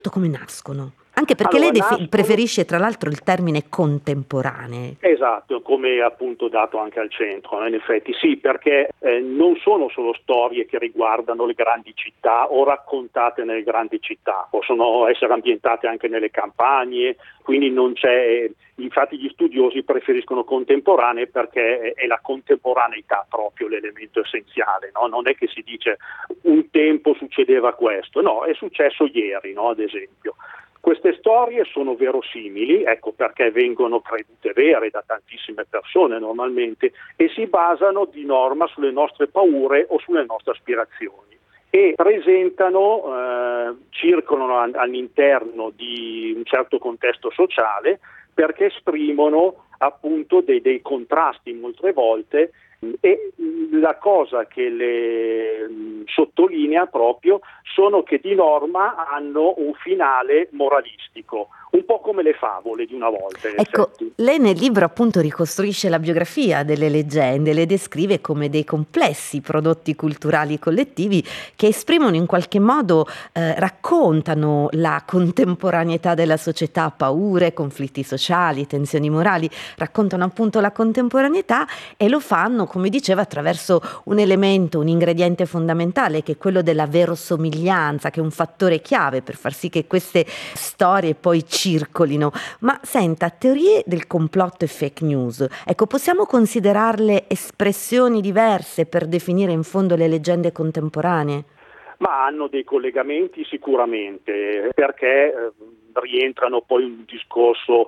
Come nascono? Anche perché Allora, lei nascono. preferisce tra l'altro il termine contemporanee. Esatto, come appunto dato anche al centro, no? In effetti sì, perché non sono solo storie che riguardano le grandi città o raccontate nelle grandi città, possono essere ambientate anche nelle campagne, quindi non c'è, infatti gli studiosi preferiscono contemporanee perché è la contemporaneità proprio l'elemento essenziale, no? Non è che si dice un tempo succedeva questo, no, è successo ieri, no? Ad esempio. Queste storie sono verosimili, ecco perché vengono credute vere da tantissime persone normalmente, e si basano di norma sulle nostre paure o sulle nostre aspirazioni e circolano all'interno di un certo contesto sociale perché esprimono appunto dei contrasti molte volte. E la cosa che le sottolinea proprio sono che di norma hanno un finale moralistico, un po' come le favole di una volta, in Ecco, effetti. lei nel libro appunto ricostruisce la biografia delle leggende, le descrive come dei complessi prodotti culturali collettivi che esprimono in qualche modo, raccontano la contemporaneità della società, paure, conflitti sociali, tensioni morali, raccontano appunto la contemporaneità e lo fanno, come diceva, attraverso un elemento, un ingrediente fondamentale che è quello della verosomiglianza, che è un fattore chiave per far sì che queste storie poi circolino. Ma senta, teorie del complotto e fake news, ecco, possiamo considerarle espressioni diverse per definire in fondo le leggende contemporanee? Ma hanno dei collegamenti sicuramente, perché rientrano poi in un discorso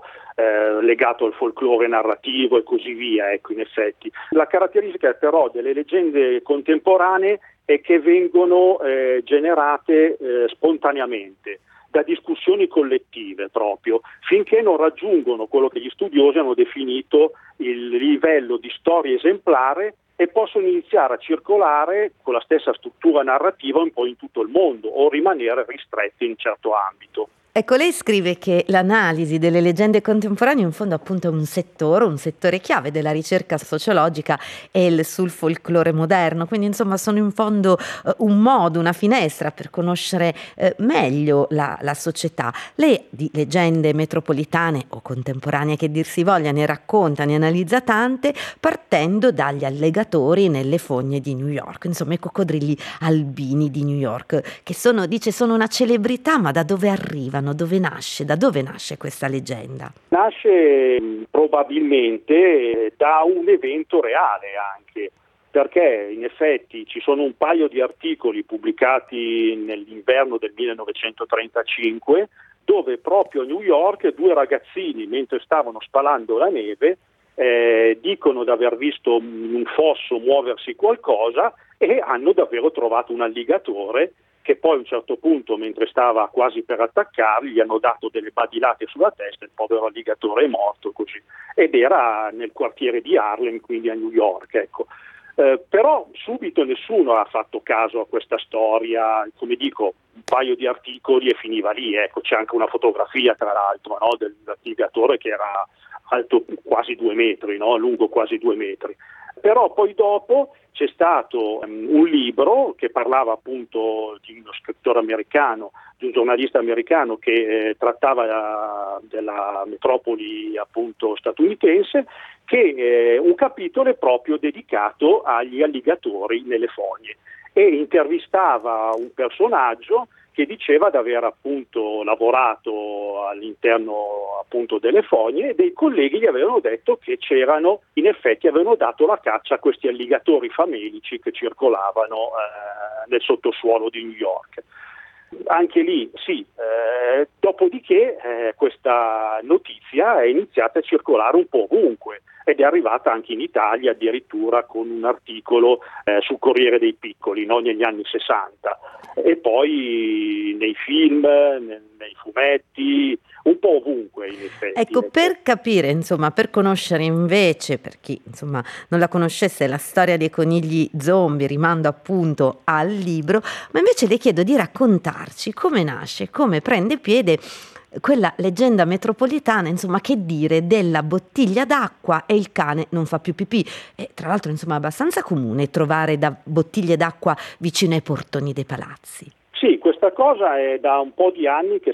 legato al folklore narrativo e così via, ecco, in effetti. La caratteristica però delle leggende contemporanee è che vengono generate spontaneamente da discussioni collettive proprio, finché non raggiungono quello che gli studiosi hanno definito il livello di storia esemplare e possono iniziare a circolare con la stessa struttura narrativa un po' in tutto il mondo o rimanere ristretti in un certo ambito. Ecco, lei scrive che l'analisi delle leggende contemporanee in fondo appunto è un settore chiave della ricerca sociologica sul folklore moderno, quindi insomma sono in fondo un modo, una finestra per conoscere meglio la società. Lei di leggende metropolitane o contemporanee che dir si voglia ne racconta, ne analizza tante, partendo dagli alligatori nelle fogne di New York, insomma i coccodrilli albini di New York, che sono, dice, sono una celebrità, ma da dove arrivano? Dove nasce? Da dove nasce questa leggenda? Nasce probabilmente da un evento reale anche, perché in effetti ci sono un paio di articoli pubblicati nell'inverno del 1935 dove proprio a New York due ragazzini, mentre stavano spalando la neve, dicono di aver visto in un fosso muoversi qualcosa e hanno davvero trovato un alligatore che poi a un certo punto, mentre stava quasi per attaccarli, gli hanno dato delle badilate sulla testa, il povero alligatore è morto così. Ed era nel quartiere di Harlem, quindi a New York, ecco. Però subito nessuno ha fatto caso a questa storia, come dico, un paio di articoli e finiva lì, ecco. C'è anche una fotografia tra l'altro, no, dell'alligatore che era alto quasi 2 metri, no, lungo quasi 2 metri. Però poi dopo c'è stato un libro che parlava appunto di uno scrittore americano, di un giornalista americano che trattava della metropoli appunto statunitense, che un capitolo è proprio dedicato agli alligatori nelle fogne e intervistava un personaggio che diceva di aver appunto lavorato all'interno appunto delle fogne e dei colleghi gli avevano detto che in effetti avevano dato la caccia a questi alligatori famelici che circolavano nel sottosuolo di New York. Anche lì sì, dopodiché questa notizia è iniziata a circolare un po' ovunque ed è arrivata anche in Italia addirittura con un articolo sul Corriere dei Piccoli, no, negli anni 60 e poi nei film, nei fumetti, un po' ovunque in effetti. Ecco, per capire, insomma, per conoscere invece, per chi insomma non la conoscesse, la storia dei conigli zombie, rimando appunto al libro, ma invece le chiedo di raccontarci come nasce, come prende piede quella leggenda metropolitana, insomma, che dire della bottiglia d'acqua e il cane non fa più pipì. E tra l'altro, insomma, è abbastanza comune trovare bottiglie d'acqua vicino ai portoni dei palazzi. Sì, questa cosa è da un po' di anni che